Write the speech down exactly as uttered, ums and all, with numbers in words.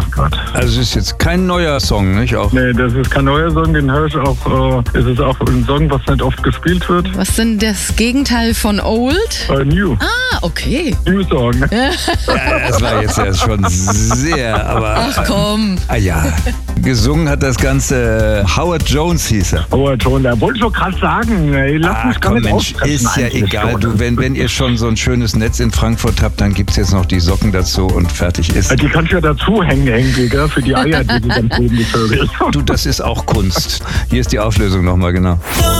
mache gerade. Also es ist jetzt kein neuer Song, nicht? Auch Nee, das ist kein neuer Song, den höre ich auch. Äh, es ist auch ein Song, was nicht oft gespielt wird. Was ist denn das Gegenteil von Old? Äh, new. Ah, okay. New Song. ja, das war jetzt ja schon sehr, aber... Ach komm. Ah ja, gesungen hat das Ganze Howard Jones hieß er. Howard Jones, da wollte ich doch gerade sagen. Ey, lass Ah, mich gar komm nicht Mensch, aussprechen ist ja eigentlich egal. schon. Du, wenn, wenn ihr schon so ein schönes Netz in Frankfurt habt, dann gibt's jetzt noch die Socken dazu und fertig ist. Die kannst du ja dazu hängen, Henkel, gell, für die Eier, die sie dann geben, die Vögel. Du, das ist auch Kunst. Hier ist die Auflösung nochmal genau.